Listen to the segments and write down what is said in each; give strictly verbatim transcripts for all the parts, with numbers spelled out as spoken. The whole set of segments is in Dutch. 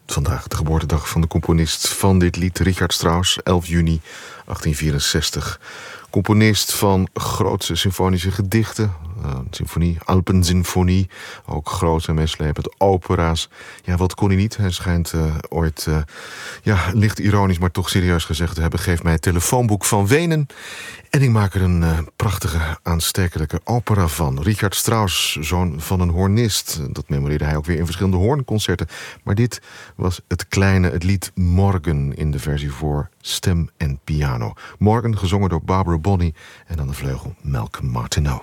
Vandaag de geboortedag van de componist van dit lied, Richard Strauss, elf juni achttien vierenzestig. Componist van grootse symfonische gedichten, uh, symfonie, Alpensymfonie, ook groot en meeslepend, opera's. Ja, wat kon hij niet? Hij schijnt uh, ooit, uh, ja, licht ironisch, maar toch serieus gezegd te hebben: geef mij het telefoonboek van Wenen en ik maak er een uh, prachtige, aanstekelijke opera van. Richard Strauss, zoon van een hoornist. Dat memoreerde hij ook weer in verschillende hoornconcerten. Maar dit was het kleine, het lied Morgen in de versie voor stem en piano. Morgen, gezongen door Barbara Bonney en aan de vleugel Malcolm Martineau.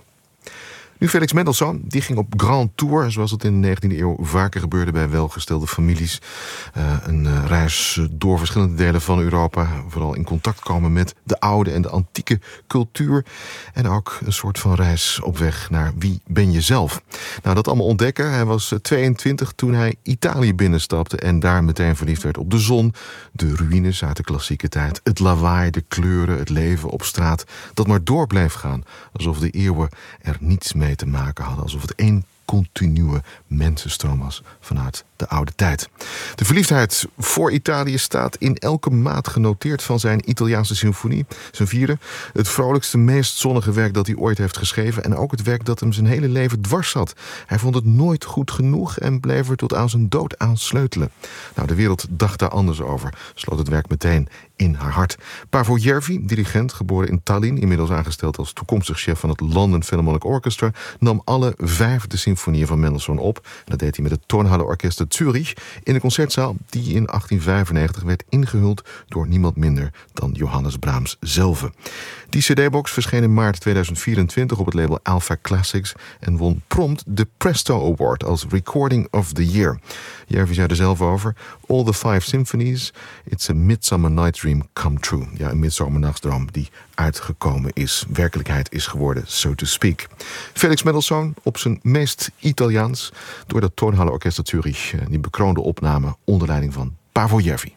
Nu Felix Mendelssohn, die ging op grand tour, zoals het in de negentiende eeuw vaker gebeurde bij welgestelde families. Uh, een uh, reis door verschillende delen van Europa, vooral in contact komen met de oude en de antieke cultuur. En ook een soort van reis op weg naar wie ben je zelf. Nou, dat allemaal ontdekken. Hij was tweeëntwintig toen hij Italië binnenstapte en daar meteen verliefd werd op de zon, de ruïnes uit de klassieke tijd, het lawaai, de kleuren, het leven op straat, dat maar door bleef gaan, alsof de eeuwen er niets mee te maken hadden, alsof het één continue mensenstroom was vanuit de oude tijd. De verliefdheid voor Italië staat in elke maat genoteerd van zijn Italiaanse symfonie, zijn vierde. Het vrolijkste, meest zonnige werk dat hij ooit heeft geschreven en ook het werk dat hem zijn hele leven dwars zat. Hij vond het nooit goed genoeg en bleef er tot aan zijn dood aan sleutelen. Nou, de wereld dacht daar anders over, sloot het werk meteen in haar hart. Paavo Järvi, dirigent, geboren in Tallinn, inmiddels aangesteld als toekomstig chef van het London Philharmonic Orchestra, nam alle vijf de symfonieën van Mendelssohn op. En dat deed hij met het Tonhalle-orkest Zurich in een concertzaal die in achttien vijfennegentig werd ingehuld door niemand minder dan Johannes Brahms zelf. Die cd-box verscheen in maart tweeduizend vierentwintig op het label Alpha Classics en won prompt de Presto Award als Recording of the Year. Järvi zei er zelf over: All the five symphonies, it's a Midsummer Night Dream come true. Ja, een midzomernachtsdroom die uitgekomen is, werkelijkheid is geworden, so to speak. Felix Mendelssohn op zijn meest Italiaans door dat Tonhalle Orkest Zurich, die bekroonde opname onder leiding van Paavo Järvi.